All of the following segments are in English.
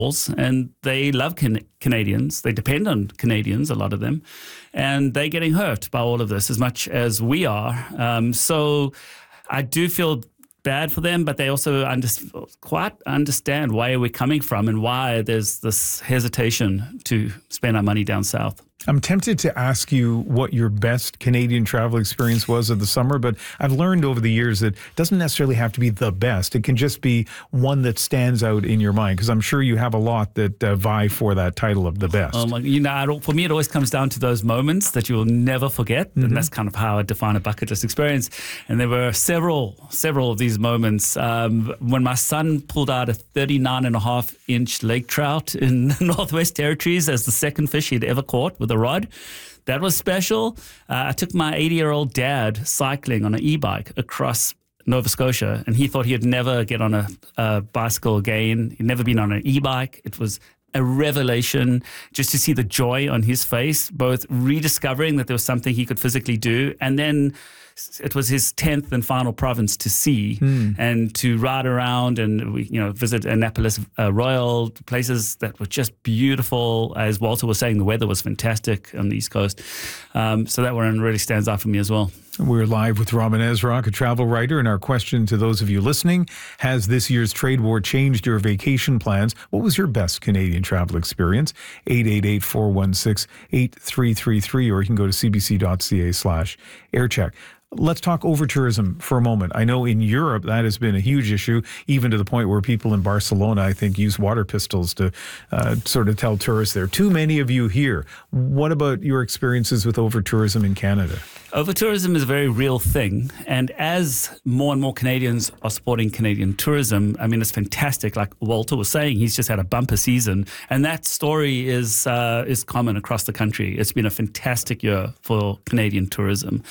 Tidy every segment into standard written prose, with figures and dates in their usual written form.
and they love Canadians. They depend on Canadians, a lot of them, and they're getting hurt by all of this as much as we are. So I do feel bad for them, but they also quite understand where we're coming from and why there's this hesitation to spend our money down south. I'm tempted to ask you what your best Canadian travel experience was of the summer, but I've learned over the years that it doesn't necessarily have to be the best. It can just be one that stands out in your mind, because I'm sure you have a lot that vie for that title of the best. For me, it always comes down to those moments that you will never forget, and that's kind of how I define a bucket list experience. And there were several of these moments. When my son pulled out a 39.5-inch lake trout in the Northwest Territories as the second fish he'd ever caught with a rod. That was special. I took my 80-year-old dad cycling on an e-bike across Nova Scotia, and he thought he'd never get on a bicycle again. He'd never been on an e-bike. It was a revelation just to see the joy on his face, both rediscovering that there was something he could physically do, and then it was his 10th and final province to see and to ride around and visit Annapolis Royal, places that were just beautiful. As Walter was saying, the weather was fantastic on the East Coast. So that one really stands out for me as well. We're live with Robin Ezrock, a travel writer, and our question to those of you listening: has this year's trade war changed your vacation plans? What was your best Canadian travel experience? 888-416-8333, or you can go to cbc.ca/aircheck. Let's talk over-tourism for a moment. I know in Europe that has been a huge issue, even to the point where people in Barcelona, I think, use water pistols to sort of tell tourists there are too many of you here. What about your experiences with over-tourism in Canada? Over-tourism is a very real thing. And as more and more Canadians are supporting Canadian tourism, I mean, it's fantastic. Like Walter was saying, he's just had a bumper season. And that story is common across the country. It's been a fantastic year for Canadian tourism.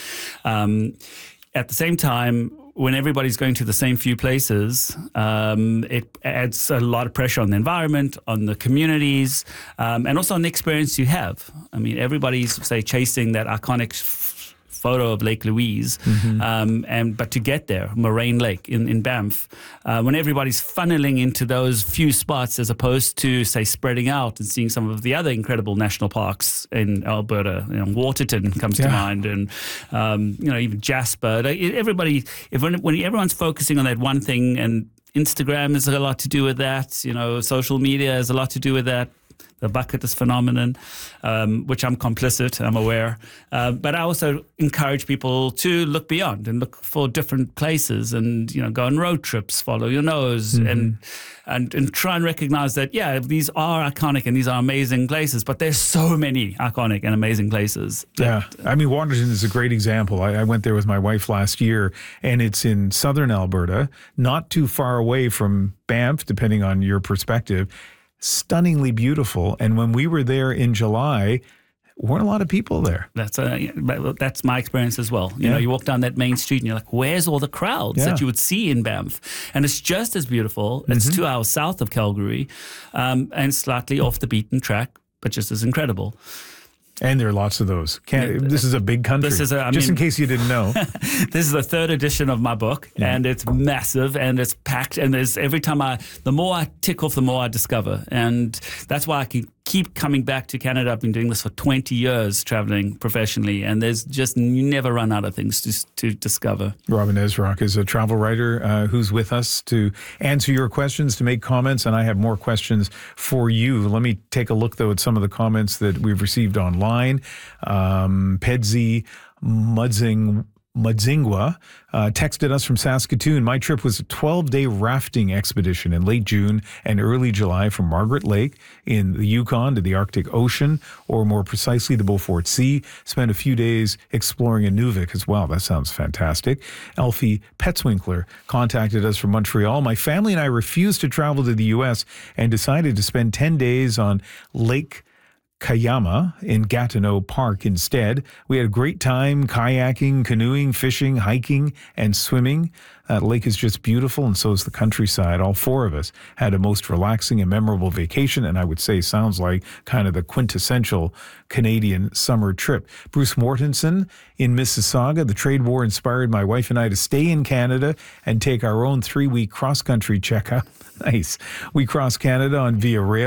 At the same time, when everybody's going to the same few places, it adds a lot of pressure on the environment, on the communities, and also on the experience you have. I mean, everybody's, say, chasing that iconic photo of Lake Louise, but to get there, Moraine Lake in Banff, when everybody's funneling into those few spots as opposed to, say, spreading out and seeing some of the other incredible national parks in Alberta, Waterton comes to mind, and even Jasper. When everyone's focusing on that one thing, and Instagram has a lot to do with that, social media has a lot to do with that. The bucket list phenomenon, which I'm complicit, I'm aware. But I also encourage people to look beyond and look for different places and, go on road trips, follow your nose, and try and recognize that, these are iconic and these are amazing places, but there's so many iconic and amazing places. I mean, Waterton is a great example. I went there with my wife last year, and it's in southern Alberta, not too far away from Banff, depending on your perspective. Stunningly beautiful. And when we were there in July, weren't a lot of people there. That's my experience as well. You walk down that main street and you're like, where's all the crowds that you would see in Banff? And it's just as beautiful. It's 2 hours south of Calgary, and slightly off the beaten track, but just as incredible. And there are lots of those. This is a big country. Just in case you didn't know. This is the 3rd edition of my book, and it's massive, and it's packed, and the more I tick off, the more I discover. And that's why I can keep coming back to Canada. I've been doing this for 20 years, traveling professionally, and you never run out of things to discover. Robin Ezrock is a travel writer who's with us to answer your questions, to make comments, and I have more questions for you. Let me take a look, though, at some of the comments that we've received online. Pedzi Mudzingwa texted us from Saskatoon. My trip was a 12-day rafting expedition in late June and early July from Margaret Lake in the Yukon to the Arctic Ocean, or more precisely the Beaufort Sea. Spent a few days exploring Inuvik as well. That sounds fantastic. Elfie Petzwinkler contacted us from Montreal. My family and I refused to travel to the U.S. and decided to spend 10 days on Lake Kayama in Gatineau Park instead. We had a great time kayaking, canoeing, fishing, hiking, and swimming. That lake is just beautiful, and so is the countryside. All 4 of us had a most relaxing and memorable vacation, and I would say sounds like kind of the quintessential Canadian summer trip. Bruce Mortensen in Mississauga. The trade war inspired my wife and I to stay in Canada and take our own 3-week cross-country checkup. Nice. We crossed Canada on Via Rail.